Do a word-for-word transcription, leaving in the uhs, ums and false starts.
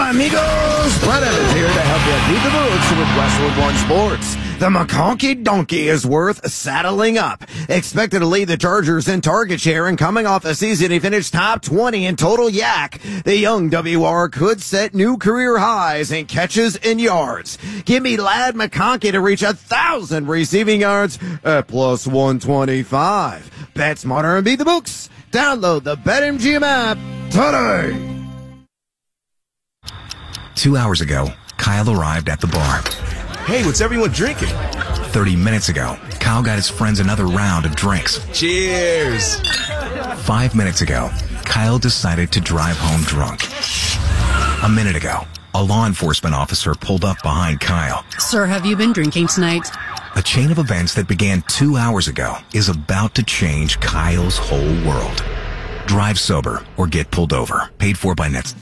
amigos! Brett Evans here to help you beat the books with Westwood One Sports. The McConkey Donkey is worth saddling up. Expected to lead the Chargers in target share, and coming off a season he finished top twenty in total yak, the young W R could set new career highs in catches and yards. Give me Lad McConkey to reach a thousand receiving yards at plus one twenty-five. Bet smarter and beat the books. Download the BetMGM app today. Two hours ago, Kyle arrived at the bar. Hey, what's everyone drinking? Thirty minutes ago, Kyle got his friends another round of drinks. Cheers! Five minutes ago, Kyle decided to drive home drunk. A minute ago, a law enforcement officer pulled up behind Kyle. Sir, have you been drinking tonight? A chain of events that began two hours ago is about to change Kyle's whole world. Drive sober or get pulled over. Paid for by Nets.